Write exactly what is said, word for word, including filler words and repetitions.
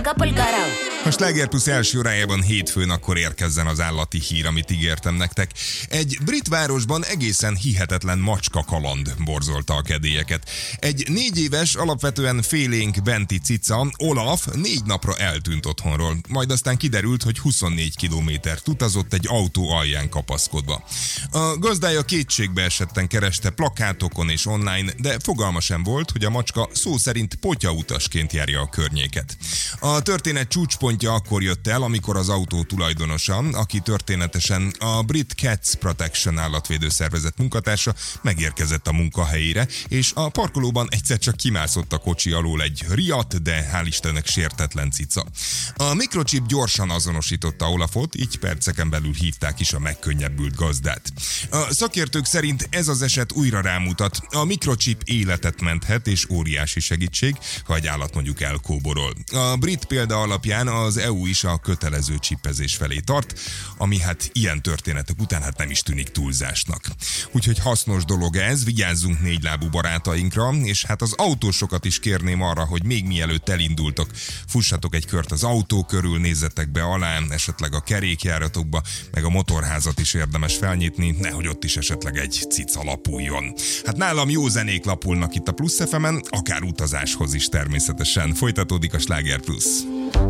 arranca pa'l carajo. A Sláger Plusz első órájában hétfőn akkor érkezzen az állati hír, amit ígértem nektek. Egy brit városban egészen hihetetlen macska kaland borzolta a kedélyeket. Egy négy éves, alapvetően félénk benti cica, Olaf négy napra eltűnt otthonról. Majd aztán kiderült, hogy huszonnégy kilométert utazott egy autó alján kapaszkodva. A gazdája kétségbe esetten kereste plakátokon és online, de fogalma sem volt, hogy a macska szó szerint potyautasként járja a környéket. A történet csúcspontja akkor jött el, amikor az autó tulajdonosa, aki történetesen a Brit Cats Protection állatvédő szervezet munkatársa, megérkezett a munkahelyére, és a parkolóban egyszer csak kimászott a kocsi alól egy riadt, de hál' Istennek sértetlen cica. A mikrochip gyorsan azonosította Olafot, így perceken belül hívták is a megkönnyebbült gazdát. A szakértők szerint ez az eset újra rámutat, a mikrochip életet menthet, és óriási segítség, ha egy állat mondjuk elkóborol. A brit példa alapján az é u is a kötelező csipezés felé tart, ami hát ilyen történetek után hát nem is tűnik túlzásnak. Úgyhogy hasznos dolog ez, vigyázzunk négylábú barátainkra, és hát az autósokat is kérném arra, hogy még mielőtt elindultok, fussatok egy kört az autó körül, nézzetek be alá, esetleg a kerékjáratokba, meg a motorházat is érdemes felnyitni, nehogy ott is esetleg egy cica lapuljon. Hát nálam jó zenék lapulnak itt a Plusz ef emen, akár utazáshoz is természetesen. Folytatódik a Sláger Plusz.